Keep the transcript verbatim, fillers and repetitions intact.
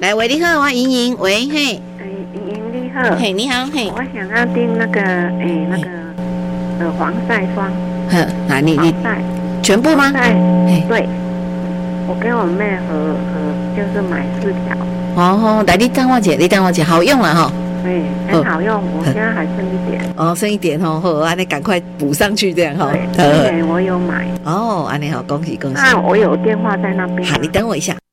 来，喂，你好，我莹莹，喂，嘿， 哎，莹莹你好， 嘿，你好，嘿， 我想要订那个，哎，那个呃防晒霜， 呵，啊，你你全部吗？ 晒，对，我跟我妹合合就是买四条。 哦，来，你等我一下，你等我一下，好用了哈。 对，很好用，我现在还剩一点。 哦，剩一点哦，好，啊，你赶快补上去这样哈。 对，今年我有买。 哦，安尼好，恭喜恭喜。 那我有电话在那边。 好，你等我一下。